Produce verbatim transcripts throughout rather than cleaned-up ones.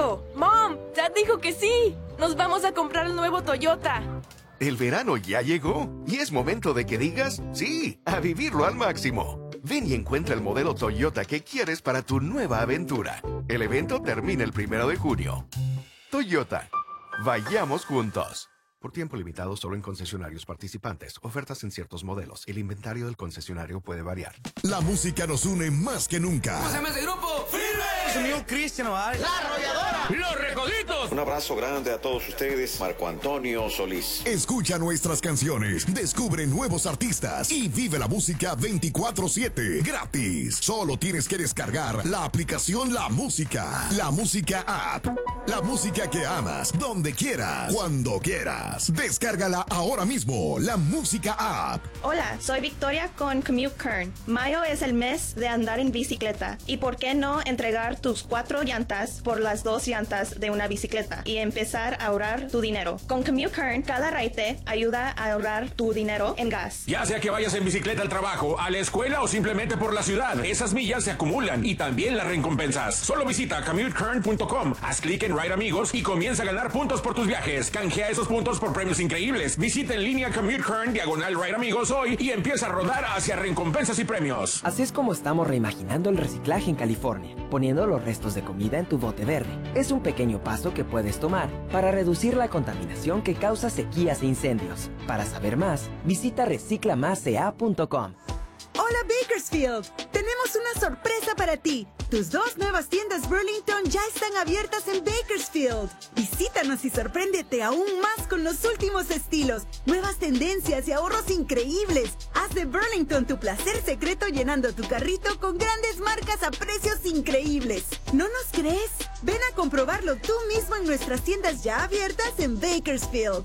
eso! ¡Mom! ¡Dad dijo que sí! ¡Nos vamos a comprar el nuevo Toyota! El verano ya llegó y es momento de que digas sí, a vivirlo al máximo. Ven y encuentra el modelo Toyota que quieres para tu nueva aventura. El evento termina el primero de junio. Toyota. Vayamos juntos. Por tiempo limitado solo en concesionarios participantes. Ofertas en ciertos modelos. El inventario del concesionario puede variar. La música nos une más que nunca. ¿Cómo se llama ese grupo? ¡Firme! Señor Cristian Nodal. ¡La Arrolladora! ¡Los Recoditos! Un abrazo grande a todos ustedes. Marco Antonio Solís. Escucha nuestras canciones, descubre nuevos artistas y vive la música veinticuatro siete gratis. Solo tienes que descargar la aplicación La Música. La Música App. La música que amas, donde quieras, cuando quieras. Descárgala ahora mismo. La Música App. Hola, soy Victoria con Commute Kern. Mayo es el mes de andar en bicicleta. ¿Y por qué no entregar tus cuatro llantas por las dos llantas de una bicicleta y empezar a ahorrar tu dinero? Con Commute Kern, cada raite ayuda a ahorrar tu dinero en gas. Ya sea que vayas en bicicleta al trabajo, a la escuela o simplemente por la ciudad, esas millas se acumulan y también las recompensas. Solo visita commute kern punto com, haz clic en Ride Amigos y comienza a ganar puntos por tus viajes. Canjea esos puntos por premios increíbles. Visita en línea Commute Kern, diagonal Ride Amigos hoy y empieza a rodar hacia recompensas y premios. Así es como estamos reimaginando el reciclaje en California, poniendo los restos de comida en tu bote verde. Es un pequeño paso que puedes tomar para reducir la contaminación que causa sequías e incendios. Para saber más, visita recicla más c a punto com. Hola Bakersfield, tenemos una sorpresa para ti. Tus dos nuevas tiendas Burlington ya están abiertas en Bakersfield. Visítanos y sorpréndete aún más con los últimos estilos, nuevas tendencias y ahorros increíbles. Haz de Burlington tu placer secreto llenando tu carrito con grandes marcas a precios increíbles. ¿No nos crees? Ven a comprobarlo tú mismo en nuestras tiendas ya abiertas en Bakersfield.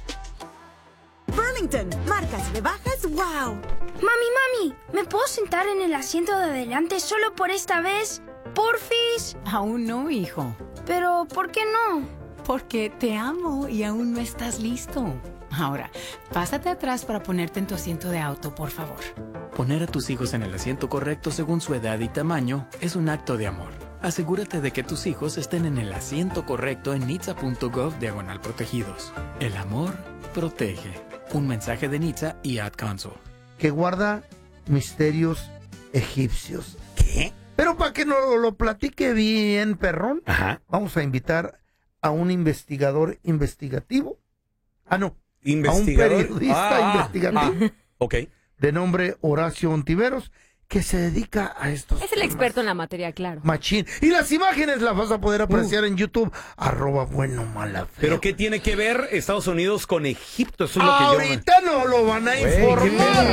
Burlington, marcas rebajas, wow. Mami, mami, ¿me puedo sentar en el asiento de adelante solo por esta vez? ¿Porfis? Aún no, hijo. ¿Pero por qué no? Porque te amo y aún no estás listo. Ahora, pásate atrás para ponerte en tu asiento de auto, por favor. Poner a tus hijos en el asiento correcto según su edad y tamaño es un acto de amor. Asegúrate de que tus hijos estén en el asiento correcto en nitsa punto gov diagonal protegidos. El amor protege. Un mensaje de Nitsa y Ad Council. Que guarda misterios egipcios. ¿Qué? Pero para que nos lo platique bien, perrón, Ajá. vamos a invitar a un investigador investigativo. Ah, no. ¿Investigador? A un periodista ah, investigativo. Ah, ok. De nombre Horacio Ontiveros, que se dedica a estos Es el temas. experto en la materia, claro. Machín. Y las imágenes las vas a poder apreciar uh. en YouTube. Arroba bueno, mala, feo. ¿Pero qué tiene que ver Estados Unidos con Egipto? Eso es lo Ahorita que yo... no lo van a informar.